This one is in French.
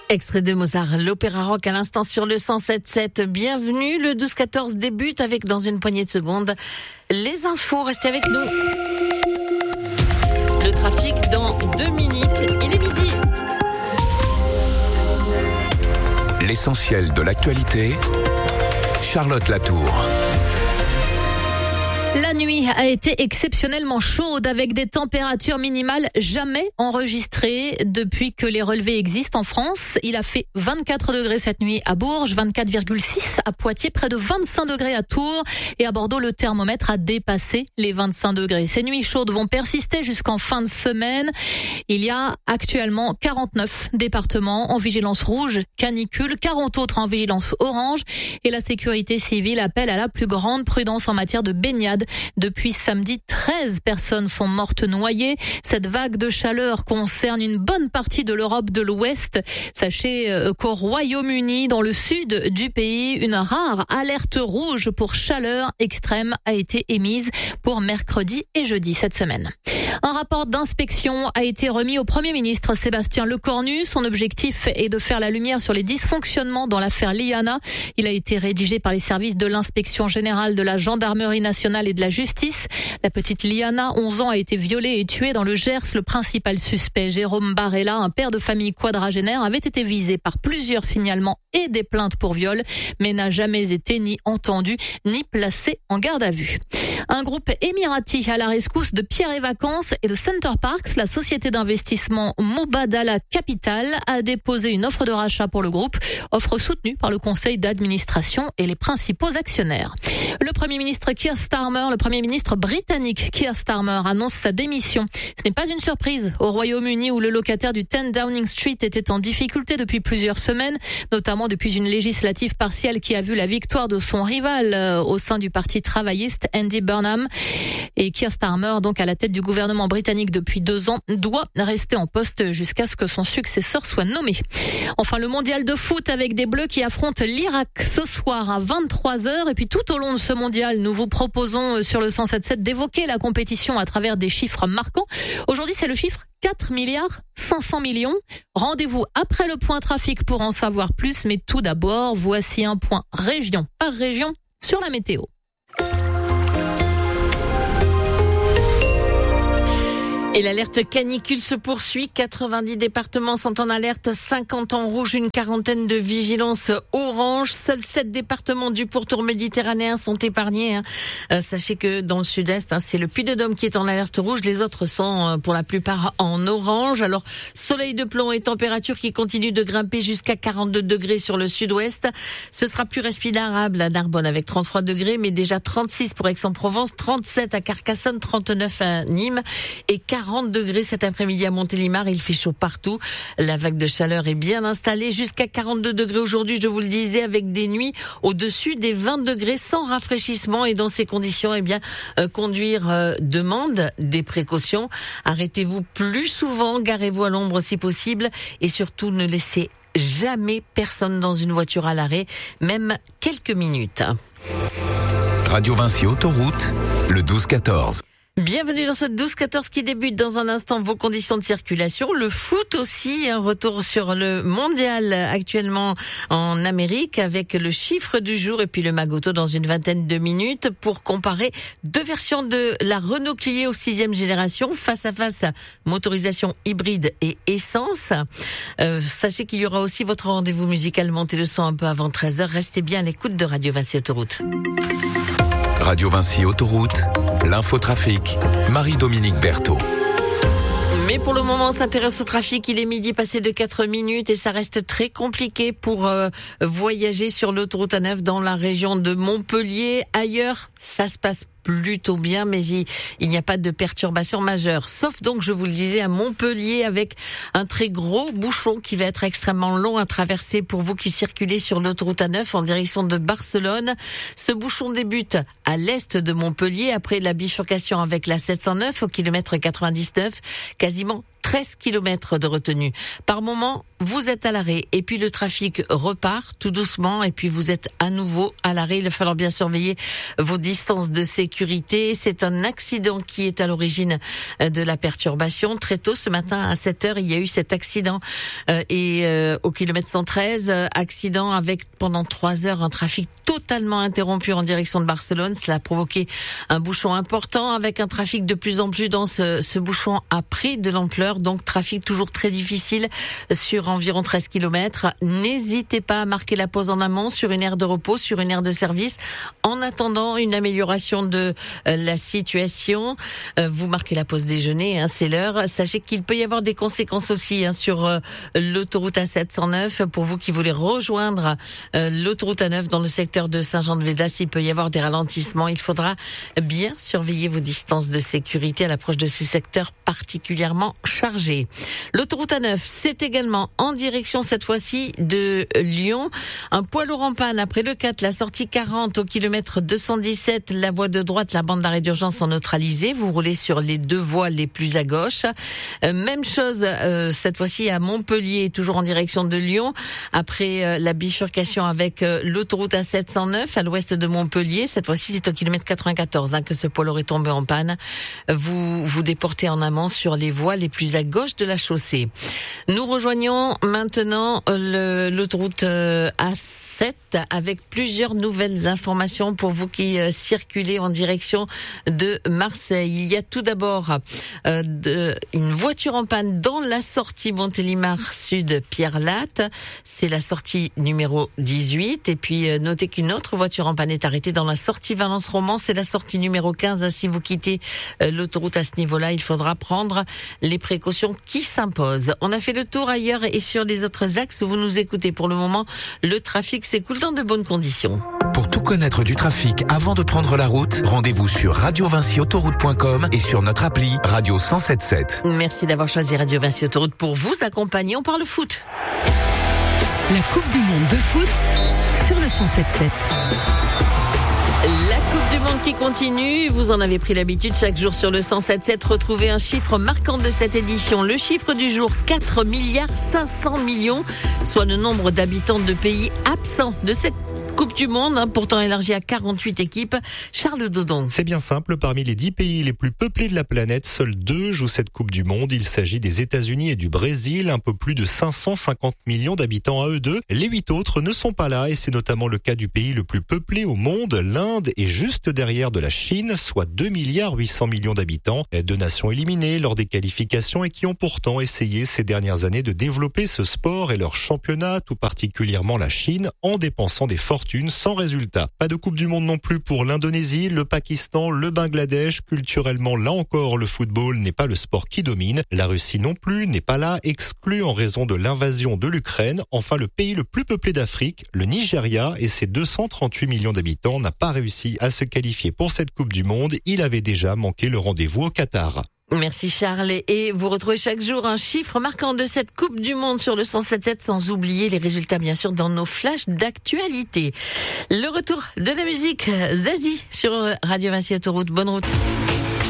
Extrait de Mozart, l'opéra rock à l'instant sur le 107.7. Bienvenue, le 12-14 débute avec dans une poignée de secondes les infos. Restez avec nous. Le trafic dans 2 minutes, il est midi. L'essentiel de l'actualité, Charlotte Latour. La nuit a été exceptionnellement chaude avec des températures minimales jamais enregistrées depuis que les relevés existent en France. Il a fait 24 degrés cette nuit à Bourges, 24,6 à Poitiers, près de 25 degrés à Tours et à Bordeaux, le thermomètre a dépassé les 25 degrés. Ces nuits chaudes vont persister jusqu'en fin de semaine. Il y a actuellement 49 départements en vigilance rouge, canicule, 40 autres en vigilance orange et la sécurité civile appelle à la plus grande prudence en matière de baignade. Depuis samedi, 13 personnes sont mortes noyées. Cette vague de chaleur concerne une bonne partie de l'Europe de l'Ouest. Sachez qu'au Royaume-Uni, dans le sud du pays, une rare alerte rouge pour chaleur extrême a été émise pour mercredi et jeudi cette semaine. Un rapport d'inspection a été remis au Premier ministre Sébastien Lecornu. Son objectif est de faire la lumière sur les dysfonctionnements dans l'affaire Liana. Il a été rédigé par les services de l'inspection générale de la gendarmerie nationale et de la justice. La petite Liana, 11 ans, a été violée et tuée dans le Gers. Le principal suspect, Jérôme Barella, un père de famille quadragénaire, avait été visé par plusieurs signalements et des plaintes pour viol, mais n'a jamais été ni entendu ni placé en garde à vue. Un groupe émirati à la rescousse de Pierre et Vacances et de Center Parcs, la société d'investissement Mubadala Capital a déposé une offre de rachat pour le groupe, offre soutenue par le conseil d'administration et les principaux actionnaires. Le Premier ministre Keir Starmer, le Premier ministre britannique Keir Starmer annonce sa démission. Ce n'est pas une surprise au Royaume-Uni où le locataire du 10 Downing Street était en difficulté depuis plusieurs semaines, notamment depuis une législative partielle qui a vu la victoire de son rival au sein du parti travailliste, Andy Burnham. Et Keir Starmer, donc à la tête du gouvernement britannique depuis 2 ans, doit rester en poste jusqu'à ce que son successeur soit nommé. Enfin, le mondial de foot avec des Bleus qui affrontent l'Irak ce soir à 23h. Et puis tout au long de ce mondial, nous vous proposons sur le 107.7 d'évoquer la compétition à travers des chiffres marquants. Aujourd'hui, c'est le chiffre 4 milliards 500 millions. Rendez-vous après le point trafic pour en savoir plus. Mais tout d'abord, voici un point région par région sur la météo. Et l'alerte canicule se poursuit. 90 départements sont en alerte, 50 en rouge, une quarantaine de vigilances orange. Seuls 7 départements du pourtour méditerranéen sont épargnés. Sachez que dans le sud-est, c'est le Puy-de-Dôme qui est en alerte rouge. Les autres sont pour la plupart en orange. Alors, soleil de plomb et température qui continuent de grimper jusqu'à 42 degrés sur le sud-ouest. Ce sera plus respirable à Narbonne avec 33 degrés, mais déjà 36 pour Aix-en-Provence, 37 à Carcassonne, 39 à Nîmes et 40 degrés cet après-midi à Montélimar. Il fait chaud partout. La vague de chaleur est bien installée. Jusqu'à 42 degrés aujourd'hui, je vous le disais, avec des nuits au-dessus des 20 degrés sans rafraîchissement. Et dans ces conditions, conduire demande des précautions. Arrêtez-vous plus souvent, garez-vous à l'ombre si possible. Et surtout, ne laissez jamais personne dans une voiture à l'arrêt, même quelques minutes. Radio Vinci Autoroute, le 12-14. Bienvenue dans ce 12-14 qui débute dans un instant vos conditions de circulation. Le foot aussi, un retour sur le mondial actuellement en Amérique avec le chiffre du jour et puis le Magoto dans une vingtaine de minutes pour comparer 2 versions de la Renault Clio 6e génération face à face, motorisation hybride et essence. Sachez qu'il y aura aussi votre rendez-vous musical, montez le son un peu avant 13h. Restez bien à l'écoute de Radio Vinci Autoroute. Radio Vinci Autoroute, l'infotrafic, Marie-Dominique Berthaud. Mais pour le moment, on s'intéresse au trafic. Il est midi passé de 4 minutes et ça reste très compliqué pour voyager sur l'autoroute A9 dans la région de Montpellier. Ailleurs, ça se passe plutôt bien, mais il n'y a pas de perturbation majeure. Sauf donc, je vous le disais, à Montpellier avec un très gros bouchon qui va être extrêmement long à traverser pour vous qui circulez sur l'autoroute A9 en direction de Barcelone. Ce bouchon débute à l'est de Montpellier après la bifurcation avec la 709 au kilomètre 99, quasiment 13 km de retenue. Par moment, vous êtes à l'arrêt et puis le trafic repart tout doucement et puis vous êtes à nouveau à l'arrêt. Il va falloir bien surveiller vos distances de sécurité. C'est un accident qui est à l'origine de la perturbation. Très tôt ce matin à 7h, il y a eu cet accident au kilomètre 113, accident avec pendant 3 heures un trafic totalement interrompu en direction de Barcelone. Cela a provoqué un bouchon important avec un trafic de plus en plus dense. Ce bouchon a pris de l'ampleur, donc trafic toujours très difficile sur environ 13 km. N'hésitez pas à marquer la pause en amont sur une aire de repos, sur une aire de service. En attendant une amélioration de la situation, vous marquez la pause déjeuner, c'est l'heure. Sachez qu'il peut y avoir des conséquences aussi sur l'autoroute A709. Pour vous qui voulez rejoindre l'autoroute A9 dans le secteur de Saint-Jean-de-Védas, il peut y avoir des ralentissements. Il faudra bien surveiller vos distances de sécurité à l'approche de ces secteurs particulièrement chargés. L'autoroute A9, c'est également en direction cette fois-ci de Lyon. Un poids lourd en panne après le 4, la sortie 40 au kilomètre 217, la voie de droite, la bande d'arrêt d'urgence en neutralisée. Vous roulez sur les deux voies les plus à gauche. Même chose cette fois-ci à Montpellier, toujours en direction de Lyon. Après la bifurcation avec l'autoroute A709 à l'ouest de Montpellier, cette fois-ci c'est au kilomètre 94 que ce poids lourd est tombé en panne. Vous déportez en amont sur les voies les plus à gauche de la chaussée. Nous rejoignons maintenant l'autoroute A7 avec plusieurs nouvelles informations pour vous qui circulez en direction de Marseille. Il y a tout d'abord une voiture en panne dans la sortie Montélimar Sud Pierre-Latte. C'est la sortie numéro 18. Et puis notez qu'une autre voiture en panne est arrêtée dans la sortie Valence-Romans. C'est la sortie numéro 15. Si vous quittez l'autoroute à ce niveau-là, il faudra prendre les précautions qui s'imposent. On a fait le tour ailleurs et sur les autres axes où vous nous écoutez. Pour le moment, le trafic s'écoule dans de bonnes conditions. Pour tout connaître du trafic avant de prendre la route, rendez-vous sur radiovinciautoroute.com et sur notre appli Radio 107.7. Merci d'avoir choisi Radio Vinci Autoroute pour vous accompagner. On parle foot. La Coupe du Monde de foot sur le 107.7. La Coupe du Monde qui continue, vous en avez pris l'habitude chaque jour sur le 107.7. Retrouvez un chiffre marquant de cette édition. Le chiffre du jour, 4 milliards 500 millions, soit le nombre d'habitants de pays absents de cette Coupe du Monde, pourtant élargie à 48 équipes. Charles Dodon. C'est bien simple, parmi les 10 pays les plus peuplés de la planète, seuls 2 jouent cette Coupe du Monde. Il s'agit des États-Unis et du Brésil, un peu plus de 550 millions d'habitants à eux deux. Les 8 autres ne sont pas là et c'est notamment le cas du pays le plus peuplé au monde. L'Inde est juste derrière de la Chine, soit 2 milliards 800 millions d'habitants. 2 nations éliminées lors des qualifications et qui ont pourtant essayé ces dernières années de développer ce sport et leur championnat, tout particulièrement la Chine, en dépensant des fortunes sans résultat. Pas de Coupe du Monde non plus pour l'Indonésie, le Pakistan, le Bangladesh. Culturellement, là encore, le football n'est pas le sport qui domine. La Russie non plus n'est pas là, exclue en raison de l'invasion de l'Ukraine. Enfin, le pays le plus peuplé d'Afrique, le Nigeria, et ses 238 millions d'habitants, n'a pas réussi à se qualifier pour cette Coupe du Monde. Il avait déjà manqué le rendez-vous au Qatar. Merci Charles. Et vous retrouvez chaque jour un chiffre marquant de cette Coupe du Monde sur le 107.7, sans oublier les résultats bien sûr dans nos flashs d'actualité. Le retour de la musique, Zazie sur Radio Vinci Autoroute. Bonne route.